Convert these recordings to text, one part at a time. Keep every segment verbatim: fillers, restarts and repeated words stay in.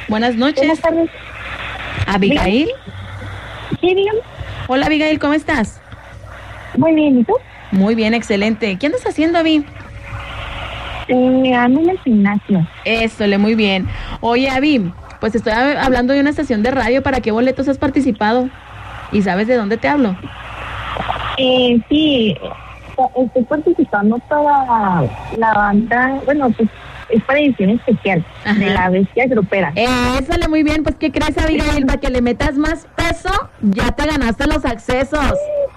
Buenas noches. Buenas tardes. ¿Abigail? Sí, dígame. Hola, Abigail, ¿cómo estás? Muy bien, ¿y tú? Muy bien, excelente. ¿Qué andas haciendo, Abby? Eh, ando en el gimnasio. Eso, le muy bien. Oye, Abby, pues estoy hablando de una estación de radio. ¿Para qué boletos has participado? ¿Y sabes de dónde te hablo? Eh, sí, estoy participando para la banda, bueno, pues es para edición especial. Ajá. De La Bestia Grupera. Eh, sale muy bien, pues ¿qué crees, Abigail? Para que le metas más peso, ya te ganaste los accesos.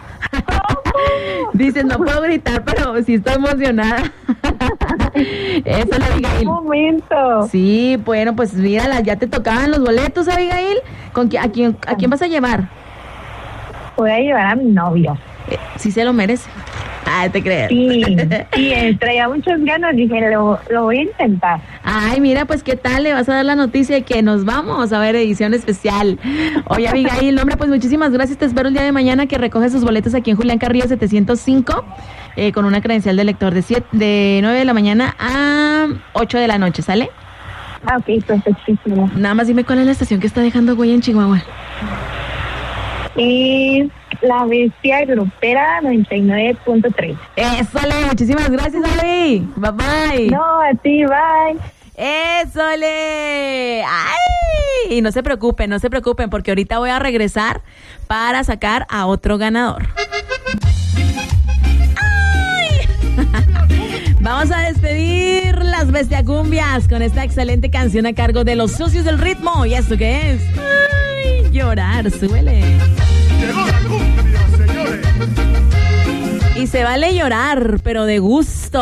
Dices, no puedo gritar, pero sí estoy emocionada. Eso es, Abigail. Un momento. Sí, bueno, pues mírala, ya te tocaban los boletos, Abigail. ¿Con quién, a quién, a quién vas a llevar? Voy a llevar a mi novio. Eh, sí se lo merece. Ah, te crees. Sí, sí, eh, traía muchas ganas, dije, lo, lo voy a intentar. Ay, mira, pues qué tal, le vas a dar la noticia de que nos vamos a ver edición especial. Oye, Abigail, hombre, pues muchísimas gracias, te espero el día de mañana que recoges sus boletos aquí en Julián Carrillo setecientos cinco, eh, con una credencial de lector de, siete, de nueve de la mañana a ocho de la noche, ¿sale? Ah, ok, perfectísimo. Nada más dime cuál es la estación que está dejando huella en Chihuahua. Es La Bestia Grupera noventa y nueve punto tres. Eso, le, muchísimas gracias, Abby. Bye bye. No, a ti, bye. Eso, le. Ay, y no se preocupen, no se preocupen, porque ahorita voy a regresar para sacar a otro ganador. Ay. Vamos a despedir las bestiacumbias con esta excelente canción a cargo de Los Socios del Ritmo. ¿Y esto qué es? Ay, llorar, súbele. Llegó la cumbia, señores. Y se vale llorar, pero de gusto.